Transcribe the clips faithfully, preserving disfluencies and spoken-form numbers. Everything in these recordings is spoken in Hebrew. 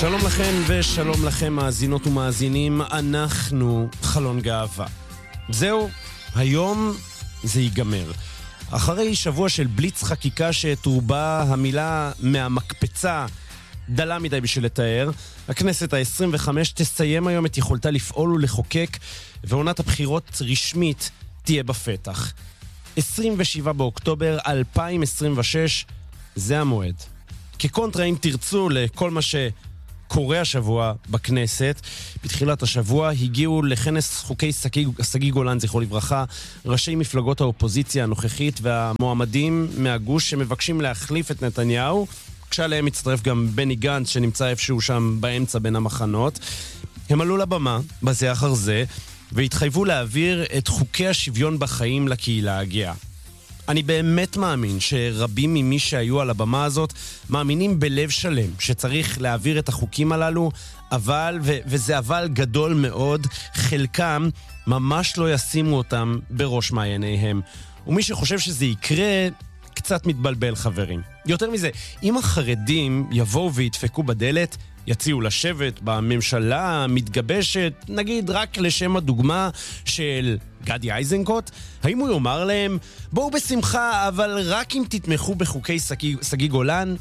שלום לכם ושלום לכם מאזינות ומאזינים, אנחנו חלון גאווה. זהו, היום זה ייגמר. אחרי שבוע של בליץ חקיקה שתרובה המילה מהמקפצה דלה מדי בשביל לתאר, הכנסת ה-עשרים וחמש תסיים היום את יכולתה לפעול ולחוקק, ועונת הבחירות רשמית תהיה בפתח. עשרים ושבעה באוקטובר אלפיים עשרים ושש, זה המועד. כקונטרה אם תרצו לכל מה שקורה השבוע בכנסת, בתחילת השבוע הגיעו לכנס חוקי שגיא גולן, זכרו לברכה, ראשי מפלגות האופוזיציה הנוכחית והמועמדים מהגוש שמבקשים להחליף את נתניהו, כשעליהם מצטרף גם בני גנץ שנמצא איפשהו שם באמצע בין המחנות. הם עלו לבמה, בזה אחר זה, והתחייבו להעביר את חוקי השוויון בחיים לקהילה הגאה. אני באמת מאמין שרבים ממי שהיו על הבמה הזאת מאמינים בלב שלם שצריך להעביר את החוקים הללו, אבל, ו- וזה אבל גדול מאוד, חלקם ממש לא ישימו אותם בראש מעייניהם. ומי שחושב שזה יקרה קצת מתבלבל, חברים. יותר מזה, אם החרדים יבואו וידפקו בדלת, יציעו לשבת בממשלה מתגבשת, נגיד רק לשם הדוגמה של גדי איזנקוט, האם הוא יאמר להם, בואו בשמחה, אבל רק אם תתמכו בחוקי שגיא גולן?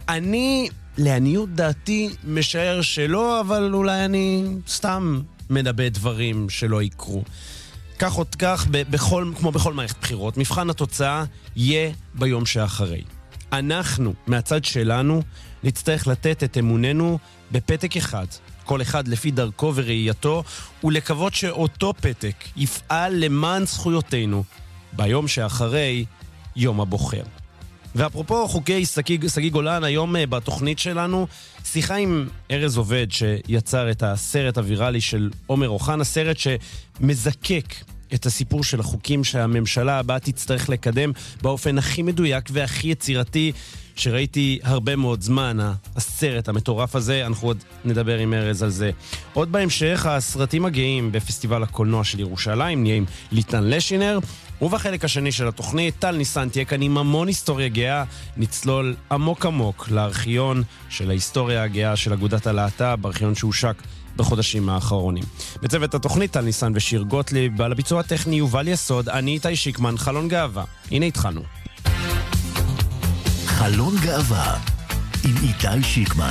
אני, לעניות דעתי, משער שלא, אבל אולי אני סתם מדבר דברים שלא יקרו. כך עוד כך, בכל, כמו בכל מערכת בחירות, מבחן התוצאה יהיה ביום שאחרי. אנחנו, מהצד שלנו, נצטרך לתת את אמוננו בפתק אחד, כל אחד לפי דרכו וראייתו, ולקוות שאותו פתק יפעל למען זכויותינו ביום שאחרי יום הבוחר. ואפרופו חוקי שגיא גולן, היום בתוכנית שלנו שיחה עם ארז עובד שיצר את הסרט הוויראלי של עומר אוחנה, סרט שמזקק את הסיפור של החוקים שהממשלה הבאה תצטרך לקדם באופן הכי מדויק והכי יצירתי שראיתי הרבה מאוד זמן. הסרט המטורף הזה, אנחנו עוד נדבר עם ארז על זה. עוד בהמשך, הסרטים הגאים בפסטיבל הקולנוע של ירושלים נהיה עם ליטן לשינר, ובחלק השני של התוכנית טל ניסן תהיה כאן עם המון היסטוריה גאה, נצלול עמוק עמוק לארכיון של ההיסטוריה הגאה של אגודת הלהט"ב, בארכיון שהושק בחודשים האחרונים. בצוות התוכנית טל ניסן ושיר גוטליב, על הביצוע הטכני יובל יסוד, אני איתי שיקמן, חלון גאווה. הנה התחלנו. חלון גאווה עם איתי שיקמן.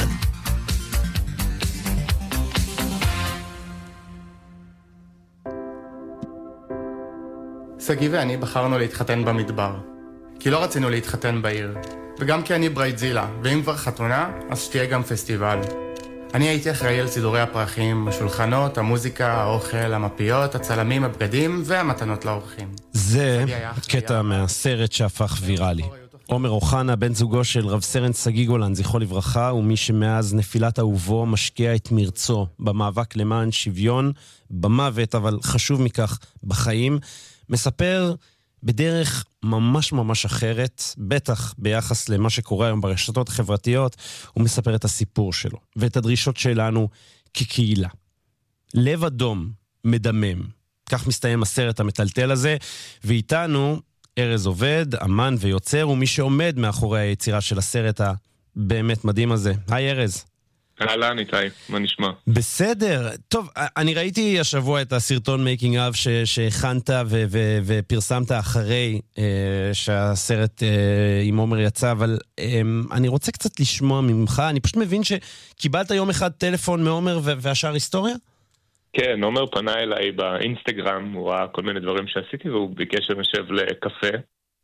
שגיא ואני בחרנו להתחתן במדבר, כי לא רצינו להתחתן בעיר, וגם כי אני ברייטזילה, ואם כבר חתונה, אז שתהיה גם פסטיבל. אני הייתי אחראי על סידורי הפרחים, השולחנות, המוזיקה, האוכל, המפיות, הצלמים, הבגדים והמתנות לאורחים. זה קטע מהסרט שהפך ויראלי. עומר אוחנה, בן זוגו של רב סרן שגיא גולן, זכרו לברכה, ומי שמאז נפילת אהובו משקיע את מרצו במאבק למען שוויון, במוות, אבל חשוב מכך, בחיים, מספר בדרך ממש ממש אחרת, בטח ביחס למה שקורה היום ברשתות החברתיות, הוא מספר את הסיפור שלו, ואת הדרישות שלנו כקהילה. לב אדום, מדמם. כך מסתיים הסרט המטלטל הזה, ואיתנו ארז עובד, אמן ויוצר, ומי שעומד מאחורי היצירה של הסרט הבאמת מדהים הזה. היי ארז. אהלן איתי, מה נשמע? בסדר. טוב, אני ראיתי השבוע את הסרטון מייקינג אב שהכנת ו- ו- ופרסמת אחרי אה, שהסרט אה, עם עומר יצא, אבל אה, אני רוצה קצת לשמוע ממך. אני פשוט מבין שקיבלת יום אחד טלפון מעומר ו- והשאר היסטוריה? כן, עומר פנה אליי באינסטגרם, הוא ראה כל מיני דברים שעשיתי והוא ביקש שנשב לקפה.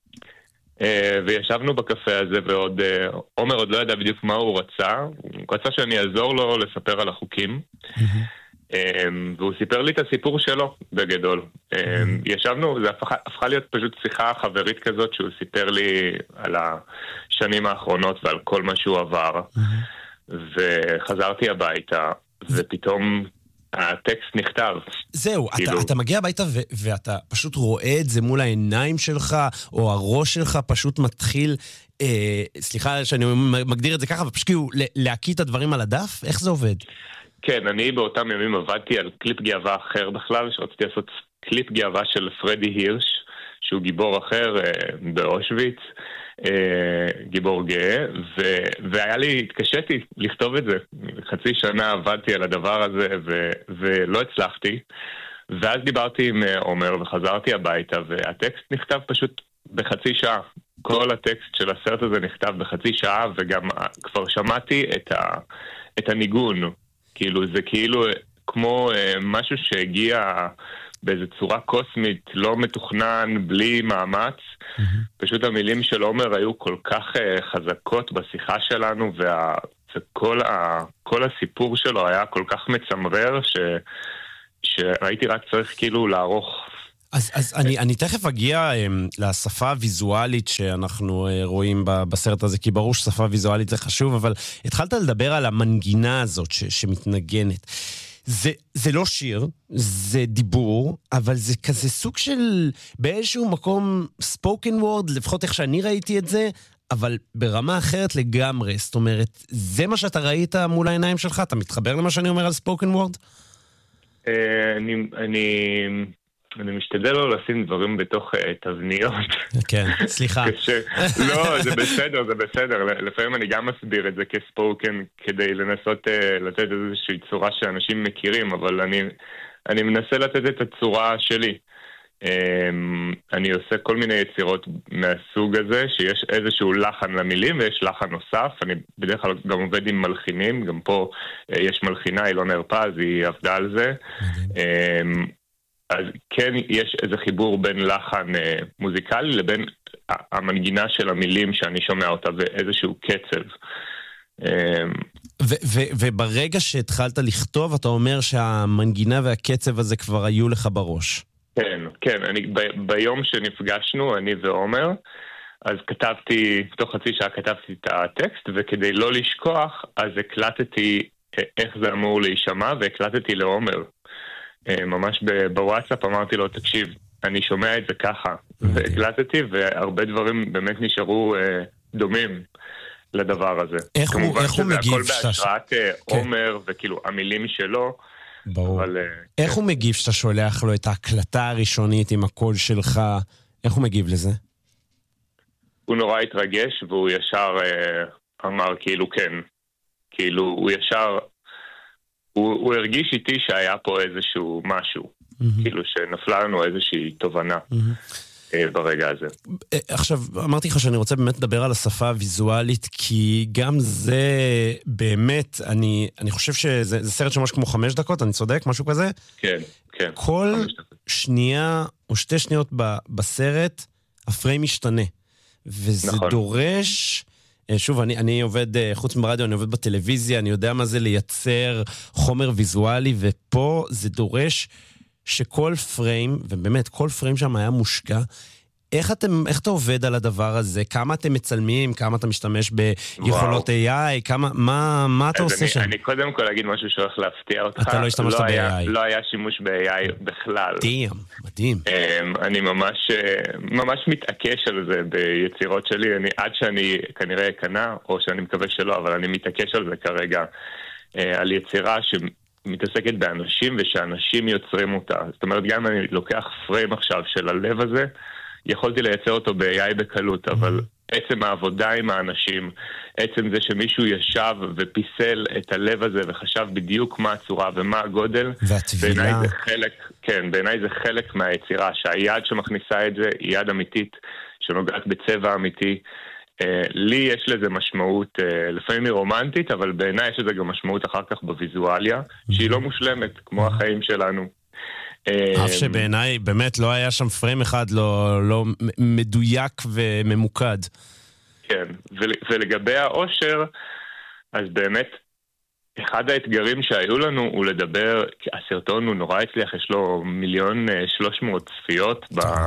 וישבנו בקפה הזה, ועוד עומר עוד לא ידע בדיוק מה הוא רצה. הוא רצה שאני אעזור לו לספר על החוקים, והוא סיפר לי את הסיפור שלו בגדול. ישבנו, זה הפכה, הפכה להיות פשוט שיחה חברית כזאת, שהוא סיפר לי על השנים האחרונות ועל כל מה שהוא עבר, וחזרתי הביתה ופתאום הטקסט נכתב. זהו, כאילו... אתה, אתה מגיע הביתה ו- ואתה פשוט רואה את זה מול העיניים שלך, או הראש שלך פשוט מתחיל, אה, סליחה שאני מגדיר את זה ככה, אבל פשוט כאילו להקיא את הדברים על הדף? איך זה עובד? כן, אני באותם ימים עבדתי על קליפ גאווה אחר בכלל, שרציתי לעשות קליפ גאווה של פרדי הירש, שהוא גיבור אחר אה, באושוויץ, גיבור גאה, ו- והיה לי, התקשיתי לכתוב את זה. חצי שנה עבדתי על הדבר הזה, ו- ולא הצלחתי. ואז דיברתי עם עומר וחזרתי הביתה, והטקסט נכתב פשוט בחצי שעה. כל הטקסט של הסרט הזה נכתב בחצי שעה, וגם כבר שמעתי את, ה- את הניגון. כאילו, זה כאילו כמו משהו שהגיע באיזו צורה קוסמית, לא מתוכנן, בלי מאמץ. Mm-hmm. פשוט המילים של עומר היו כל כך uh, חזקות בשיחה שלנו, וה, וכל ה, כל הסיפור שלו היה כל כך מצמרר, ש, שהייתי רק צריך כאילו לערוך. אז, אז אני, אני תכף אגיע um, לשפה הוויזואלית שאנחנו uh, רואים ב, בסרט הזה, כי ברור ששפה ויזואלית זה חשוב, אבל התחלת לדבר על המנגינה הזאת ש, שמתנגנת. זה, זה לא שיר, זה דיבור, אבל זה כזה סוג של באיזשהו מקום spoken word, לפחות איך שאני ראיתי את זה, אבל ברמה אחרת לגמרי. זאת אומרת, זה מה שאתה ראית מול העיניים שלך? אתה מתחבר למה שאני אומר על spoken word? אני... אני... אני משתדל לא לשים דברים בתוך תבניות. כן, סליחה. לא, זה בסדר, זה בסדר. לפעמים אני גם מסביר את זה כספוקן, כדי לנסות לתת איזושהי צורה שאנשים מכירים, אבל אני מנסה לתת את הצורה שלי. אני עושה כל מיני יצירות מהסוג הזה, שיש איזשהו לחן למילים, ויש לחן נוסף. אני בדרך כלל גם עובד עם מלחינים, גם פה יש מלחינה, אילון הרפז, היא עבדה על זה. אז כן יש איזה חיבור בין לחן אה, מוזיקלי לבין המנגינה של המילים שאני שומע אותה ואיזשהו קצב. אה, ו- ו- וברגע שהתחלת לכתוב, אתה אומר שהמנגינה והקצב הזה כבר היו לך בראש. כן, כן. אני, ב- ביום שנפגשנו, אני ועומר, אז כתבתי, תוך חצי שעה כתבתי את הטקסט, וכדי לא לשכוח, אז הקלטתי איך זה אמור להישמע, והקלטתי לעומר. ממש בוואטסאפ אמרתי לו, תקשיב, אני שומע את זה ככה. והקלטתי, והרבה דברים באמת נשארו דומים לדבר הזה. איך הוא, איך הוא מגיב? הכל בהשראת עומר, וכאילו המילים שלו. ברור. איך הוא מגיב שאתה שולח לו את ההקלטה הראשונית עם הקול שלך? איך הוא מגיב לזה? הוא נורא התרגש, והוא ישר אמר כאילו כן. כאילו הוא ישר... הוא, הוא הרגיש איתי שהיה פה איזשהו משהו, mm-hmm. כאילו שנפלה לנו איזושהי תובנה mm-hmm. ברגע הזה. עכשיו, אמרתי לך שאני רוצה באמת לדבר על השפה הוויזואלית, כי גם זה באמת, אני, אני חושב שזה סרט שמש כמו חמש דקות, אני צודק, משהו כזה? כן, כן. כל שנייה או שתי שניות ב, בסרט, הפריים משתנה. וזה נכון. דורש... שוב, אני, אני עובד, חוץ מברדיו, אני עובד בטלוויזיה, אני יודע מה זה לייצר חומר ויזואלי, ופה זה דורש שכל פריים, ובאמת, כל פריים שם היה מושקע. איך אתם, איך אתה עובד על הדבר הזה? כמה אתם מצלמים? כמה אתה משתמש ביכולות איי איי? כמה, מה, מה אתה עושה אני, שם? אני קודם כל אגיד משהו שהולך להפתיע אותך. אתה לא השתמשת ב-איי איי. לא היה שימוש ב-איי איי בכלל. מדהים, מדהים. אני ממש, ממש מתעקש על זה ביצירות שלי. אני, עד שאני כנראה אקנה, או שאני מקווה שלא, אבל אני מתעקש על זה כרגע, על יצירה שמתעסקת באנשים ושאנשים יוצרים אותה. זאת אומרת, גם אני לוקח פריים עכשיו של הלב הזה, יכולתי לייצר אותו ב-איי איי בקלות, אבל עצם העבודה עם האנשים, עצם זה שמישהו ישב ופיסל את הלב הזה וחשב בדיוק מה הצורה ומה הגודל, והטבילה. בעיניי זה חלק, כן, בעיניי זה חלק מהיצירה, שהיד שמכניסה את זה היא יד אמיתית, שנוגעת בצבע אמיתי. לי יש לזה משמעות, לפעמים היא רומנטית, אבל בעיניי יש לזה גם משמעות אחר כך בוויזואליה, שהיא לא מושלמת, כמו החיים שלנו. אף שבעיניי באמת לא היה שם פריים אחד לא, לא מדויק וממוקד. כן, ולגבי האושר, אז באמת אחד האתגרים שהיו לנו הוא לדבר, הסרטון הוא נורא הצליח, יש לו מיליון שלוש מאות צפיות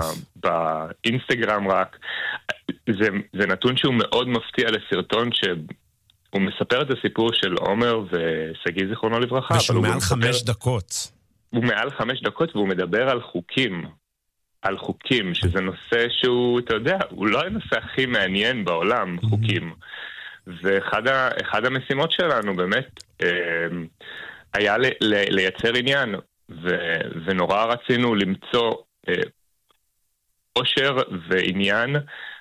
באינסטגרם רק. זה, זה נתון שהוא מאוד מפתיע לסרטון שהוא מספר את הסיפור של עומר וסגי זיכרונו לברכה. ושהוא מעל חמש דקות. הוא מעל חמש דקות והוא מדבר על חוקים, על חוקים, שזה נושא שהוא, אתה יודע, הוא לא הנושא הכי מעניין בעולם, חוקים. ואחד ה, אחד המשימות שלנו באמת אה, היה ל, ל, לייצר עניין, ו, ונורא רצינו למצוא אה, אושר ועניין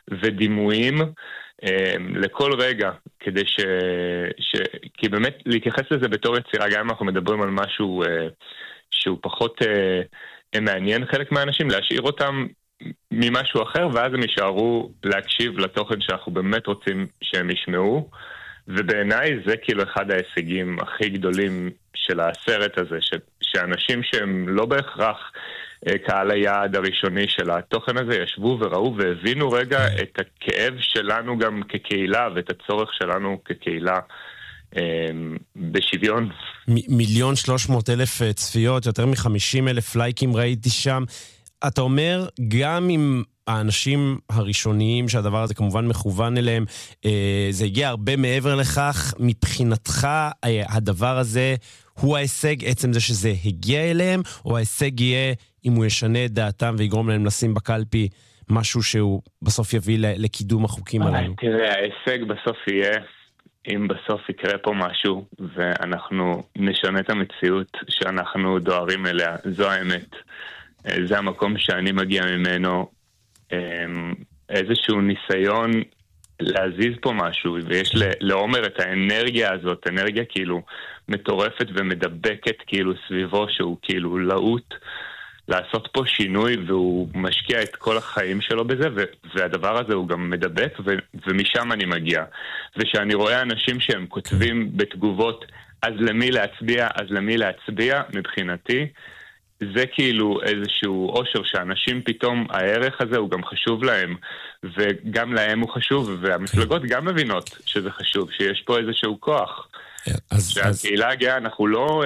ודימויים לכל רגע, כדי ש... ש... כי באמת להתייחס לזה בתור יצירה, גם אם אנחנו מדברים על משהו שהוא פחות מעניין חלק מהאנשים, להשאיר אותם ממשהו אחר, ואז הם יישארו להקשיב לתוכן שאנחנו באמת רוצים שהם ישמעו, ובעיניי זה כאילו אחד ההישגים הכי גדולים של הסרט הזה, ש... שאנשים שהם לא בהכרח קהל היעד הראשוני של התוכן הזה, ישבו וראו והבינו רגע את הכאב שלנו גם כקהילה, ואת הצורך שלנו כקהילה בשוויון. מיליון שלוש מאות אלף צפיות, יותר מחמישים אלף לייקים ראיתי שם. אתה אומר, גם אם האנשים הראשוניים שהדבר הזה כמובן מכוון אליהם, זה הגיע הרבה מעבר לכך, מבחינתך הדבר הזה הוא ההישג, עצם זה שזה הגיע אליהם, או ההישג יהיה אם הוא ישנה את דעתם ויגרום להם לשים בקלפי משהו שהוא בסוף יביא לקידום החוקים עלינו? תראה, ההישג בסוף יהיה אם בסוף יקרה פה משהו ואנחנו נשנה את המציאות שאנחנו דוהרים אליה. זו האמת. זה המקום שאני מגיע ממנו, איזשהו ניסיון להזיז פה משהו, ויש לעומר את האנרגיה הזאת, אנרגיה כאילו מטורפת ומדבקת כאילו סביבו, שהוא כאילו לעוט לעשות פה שינוי, והוא משקיע את כל החיים שלו בזה, והדבר הזה הוא גם מדבק, ומשם אני מגיע. ושאני רואה אנשים שהם כותבים בתגובות, אז למי להצביע, אז למי להצביע, מבחינתי, זה כאילו איזשהו אושר שאנשים פתאום, הערך הזה הוא גם חשוב להם, וגם להם הוא חשוב, והמפלגות גם מבינות שזה חשוב, שיש פה איזשהו כוח. שהקהילה הגאה, אנחנו לא...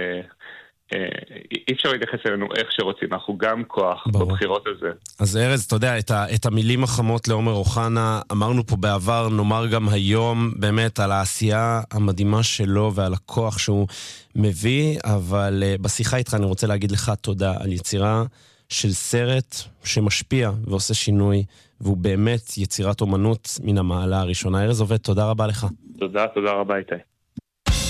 אי אפשר להתייחס אלינו איך שרוצים, אנחנו גם כוח בבחירות הזה. אז ארז, אתה יודע, את, ה, את המילים החמות לעומר אוחנה אמרנו פה בעבר, נאמר גם היום באמת על העשייה המדהימה שלו ועל הכוח שהוא מביא, אבל uh, בשיחה איתך אני רוצה להגיד לך תודה על יצירה של סרט שמשפיע ועושה שינוי, והוא באמת יצירת אומנות מן המעלה הראשונה. ארז עובד, תודה רבה לך. תודה, תודה רבה איתי.